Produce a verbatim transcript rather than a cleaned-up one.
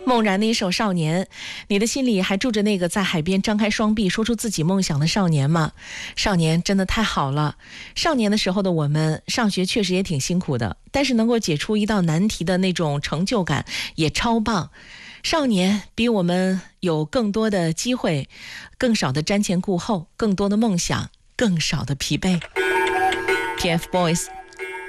梦然的一首《少年》，你的心里还住着那个在海边张开双臂说出自己梦想的少年吗？少年真的太好了。少年的时候的我们上学确实也挺辛苦的，但是能够解出一道难题的那种成就感也超棒。少年比我们有更多的机会，更少的瞻前顾后，更多的梦想，更少的疲惫。 T F Boys